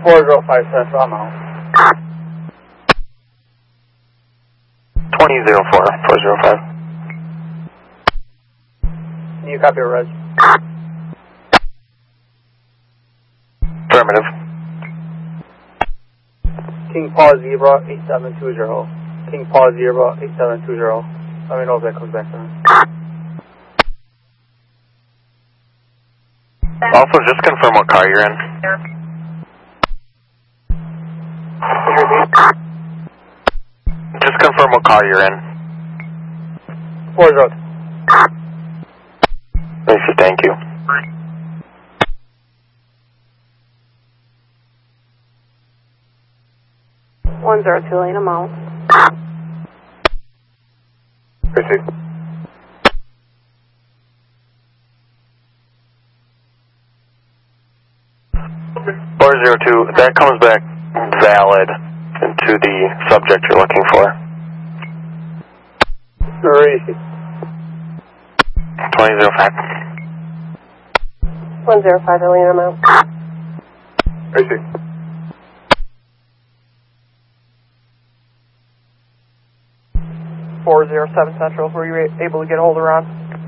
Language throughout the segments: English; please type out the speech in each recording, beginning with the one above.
405 Central, I'm out. 2004, 405. Can you copy your res? Affirmative. King Paul Zebra 8720. King Paul Zebra 8720. Let me know if that comes back to me. Also, just confirm what car you're in. Just confirm what car you're in. 40. Thank you. 102 lane amount. Proceed. .402, that comes back valid to the subject you're looking for. 2005. 105 lane amount. Proceed. .407 Central, were you able to get a hold of Ron?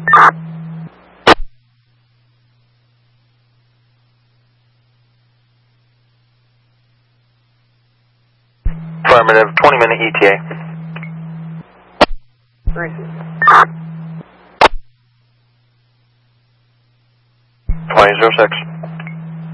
Affirmative, 20-minute ETA. 2006.